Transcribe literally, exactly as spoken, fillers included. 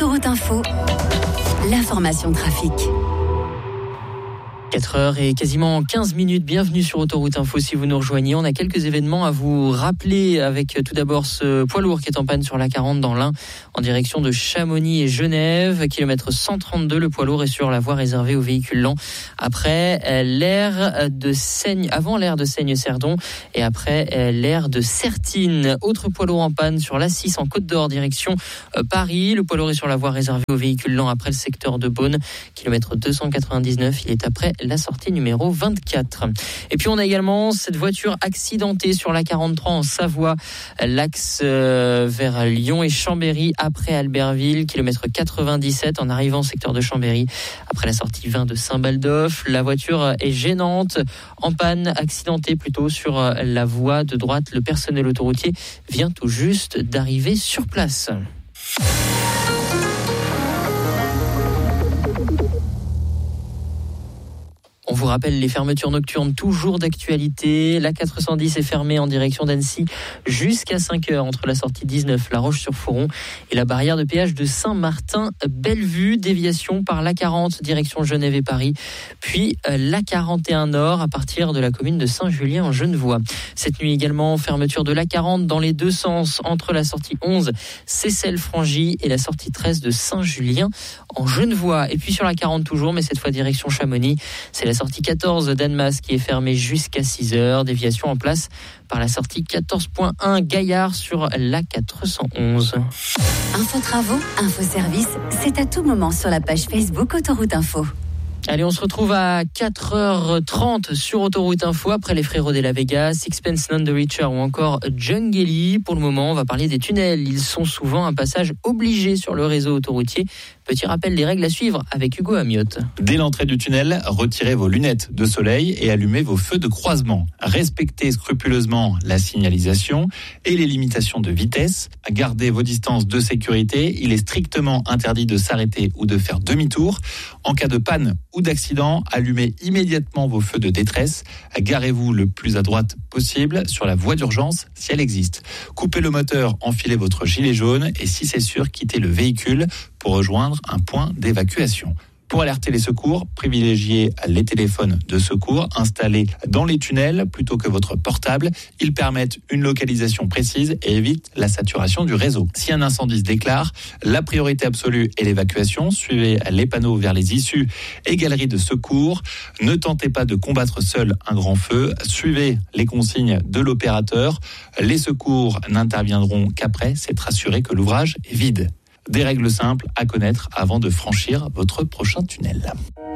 Autoroute Info, l'information trafic. quatre heures et quasiment quinze minutes, bienvenue sur Autoroute Info si vous nous rejoignez. On a quelques événements à vous rappeler avec tout d'abord ce poids lourd qui est en panne sur l'A quarante dans l'Ain en direction de Chamonix et Genève. Kilomètre cent trente-deux, le poids lourd est sur la voie réservée aux véhicules lents après l'aire de Seigne, avant l'aire de Seigne-Cerdon et après l'aire de Sertine. Autre poids lourd en panne sur l'A six en Côte d'Or direction Paris. Le poids lourd est sur la voie réservée aux véhicules lents après le secteur de Beaune. Kilomètre deux cent quatre-vingt-dix-neuf, il est après la sortie numéro vingt-quatre. Et puis on a également cette voiture accidentée sur l'A quarante-trois en Savoie, l'axe euh, vers Lyon et Chambéry après Albertville, kilomètre quatre-vingt-dix-sept en arrivant au secteur de Chambéry après la sortie vingt de Saint-Baldoff. La voiture est gênante, en panne, accidentée plutôt sur la voie de droite. Le personnel autoroutier vient tout juste d'arriver sur place. On vous rappelle les fermetures nocturnes toujours d'actualité. La quatre cent dix est fermée en direction d'Annecy jusqu'à cinq heures entre la sortie dix-neuf, La Roche-sur-Foron et la barrière de péage de Saint-Martin-Bellevue. Déviation par l'A quarante direction Genève et Paris. Puis l'A quarante et un Nord à partir de la commune de Saint-Julien en Genevois. Cette nuit également, fermeture de l'A quarante dans les deux sens entre la sortie onze, Seyssel-Frangy et la sortie treize de Saint-Julien en Genevois. Et puis sur l'A quarante toujours, mais cette fois direction Chamonix, c'est la sortie quatorze d'Annemasse qui est fermée jusqu'à six heures. Déviation en place par la sortie quatorze point un Gaillard sur l'A quatre cent onze. Info travaux, info service, c'est à tout moment sur la page Facebook Autoroute Info. Allez, on se retrouve à quatre heures trente sur Autoroute Info après les Frérots de la Vega, Sixpence None the Richer ou encore Djungeli. Pour le moment, on va parler des tunnels. Ils sont souvent un passage obligé sur le réseau autoroutier. Petit rappel des règles à suivre avec Hugo Amiotte. Dès l'entrée du tunnel, retirez vos lunettes de soleil et allumez vos feux de croisement. Respectez scrupuleusement la signalisation et les limitations de vitesse. Gardez vos distances de sécurité. Il est strictement interdit de s'arrêter ou de faire demi-tour. En cas de panne ou d'accident, allumez immédiatement vos feux de détresse. Garez-vous le plus à droite possible sur la voie d'urgence si elle existe. Coupez le moteur, enfilez votre gilet jaune et si c'est sûr, quittez le véhicule pour rejoindre un point d'évacuation. Pour alerter les secours, privilégiez les téléphones de secours installés dans les tunnels plutôt que votre portable. Ils permettent une localisation précise et évitent la saturation du réseau. Si un incendie se déclare, la priorité absolue est l'évacuation. Suivez les panneaux vers les issues et galeries de secours. Ne tentez pas de combattre seul un grand feu. Suivez les consignes de l'opérateur. Les secours n'interviendront qu'après s'être assuré que l'ouvrage est vide. Des règles simples à connaître avant de franchir votre prochain tunnel.